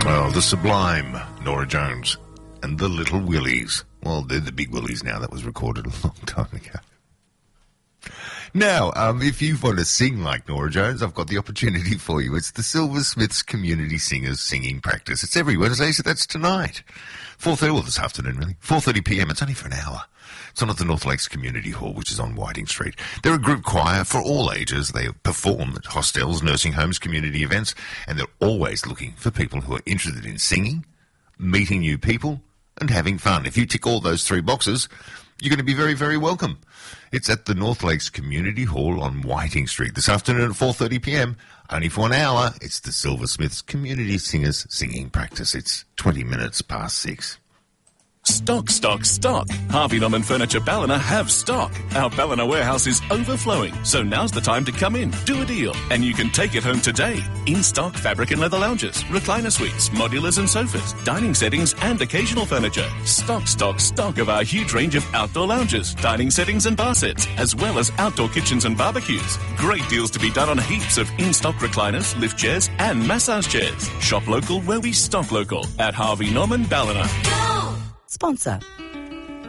Well, the sublime Norah Jones and the Little Willies. Well, they're the Big Willies now. That was recorded a long time ago. Now, if you want to sing like Norah Jones, I've got the opportunity for you. It's the Silversmiths Community Singers Singing Practice. It's every Wednesday, so that's tonight. 4:30, well, this afternoon, really. 4:30 p.m. It's only for an hour. It's on at the North Lakes Community Hall, which is on Whiting Street. They're a group choir for all ages. They perform at hostels, nursing homes, community events, and they're always looking for people who are interested in singing, meeting new people, and having fun. If you tick all those three boxes, you're going to be very, very welcome. It's at the North Lakes Community Hall on Whiting Street this afternoon at 4:30 p.m. Only for an hour. It's the Silversmiths Community Singers Singing Practice. It's 20 minutes past 6. Stock, stock, stock. Harvey Norman Furniture Ballina have stock. Our Ballina warehouse is overflowing, so now's the time to come in, do a deal, and you can take it home today. In stock fabric and leather lounges, recliner suites, modulars and sofas, dining settings and occasional furniture. Stock, stock, stock of our huge range of outdoor lounges, dining settings and bar sets, as well as outdoor kitchens and barbecues. Great deals to be done on heaps of in-stock recliners, lift chairs and massage chairs. Shop local where we stock local at Harvey Norman Ballina. Sponsor.